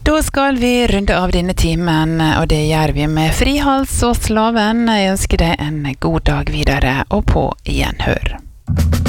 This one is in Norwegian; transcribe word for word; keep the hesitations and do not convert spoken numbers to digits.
Da skal vi runde av denne timen, og det gjør vi med Frihals og Slaven. Jeg ønsker deg en god dag videre, og på gjenhør.